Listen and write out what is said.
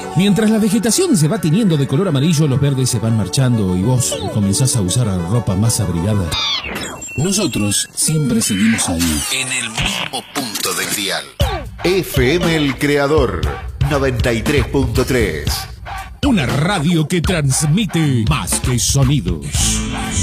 Mientras la vegetación se va tiñendo de color amarillo, los verdes se van marchando y vos comenzás a usar ropa más abrigada. Nosotros siempre seguimos ahí, en el mismo punto del dial. FM El Creador 93.3. Una radio que transmite más que sonidos.